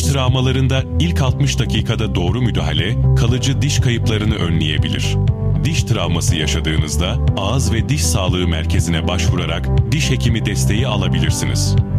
travmalarında ilk 60 dakikada doğru müdahale, kalıcı diş kayıplarını önleyebilir. Diş travması yaşadığınızda ağız ve diş sağlığı merkezine başvurarak diş hekimi desteği alabilirsiniz.